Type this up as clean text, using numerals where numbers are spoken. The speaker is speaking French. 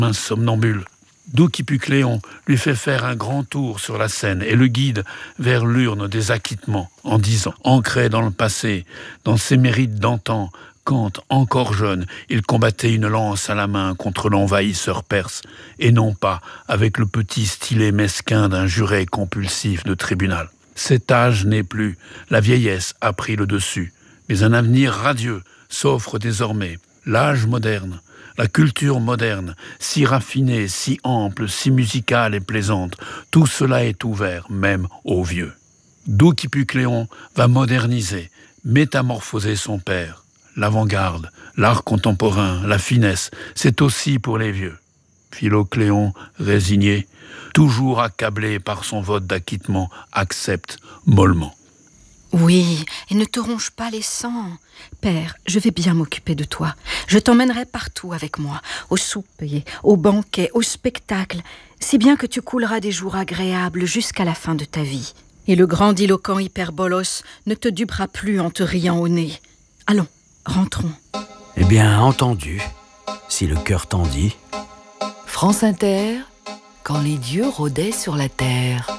un somnambule. Douquipucléon lui fait faire un grand tour sur la scène et le guide vers l'urne des acquittements en disant, ancré dans le passé, dans ses mérites d'antan, quand, encore jeune, il combattait une lance à la main contre l'envahisseur perse, et non pas avec le petit stylet mesquin d'un juré compulsif de tribunal. Cet âge n'est plus, la vieillesse a pris le dessus, mais un avenir radieux s'offre désormais. L'âge moderne, la culture moderne, si raffinée, si ample, si musicale et plaisante, tout cela est ouvert même aux vieux. Douquipucléon va moderniser, métamorphoser son père. L'avant-garde, l'art contemporain, la finesse, c'est aussi pour les vieux. Philocléon, résigné, toujours accablé par son vote d'acquittement, accepte mollement. Oui, et ne te ronge pas les sangs. Père, je vais bien m'occuper de toi. Je t'emmènerai partout avec moi, au souper, au banquet, au spectacle, si bien que tu couleras des jours agréables jusqu'à la fin de ta vie. Et le grandiloquent Hyperbolos ne te dupera plus en te riant au nez. Allons, rentrons. Eh bien, entendu, si le cœur t'en dit. France Inter, quand les dieux rôdaient sur la terre.